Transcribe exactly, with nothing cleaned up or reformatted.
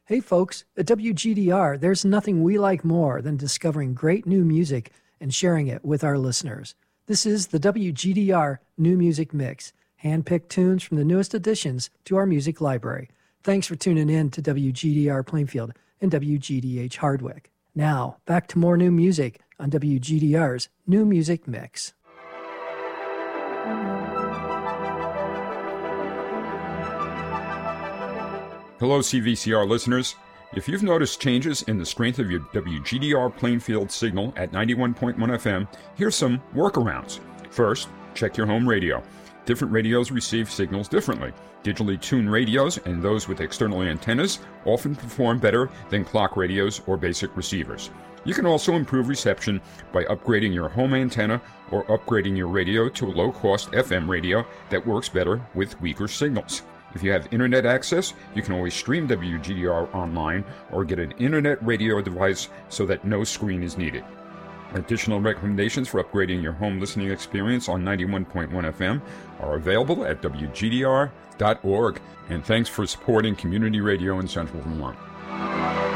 Hey folks, at W G D R, there's nothing we like more than discovering great new music and sharing it with our listeners. This is the W G D R New Music Mix, hand-picked tunes from the newest additions to our music library. Thanks for tuning in to W G D R Plainfield and W G D H Hardwick. Now, back to more new music on W G D R's New Music Mix. Hello, C V C R listeners. If you've noticed changes in the strength of your W G D R Plainfield signal at ninety-one point one F M, here's some workarounds. First, check your home radio. Different radios receive signals differently. Digitally tuned radios and those with external antennas often perform better than clock radios or basic receivers. You can also improve reception by upgrading your home antenna or upgrading your radio to a low-cost F M radio that works better with weaker signals. If you have internet access, you can always stream W G D R online or get an internet radio device so that no screen is needed. Additional recommendations for upgrading your home listening experience on ninety-one point one F M are available at W G D R dot org. And thanks for supporting community radio in Central Vermont.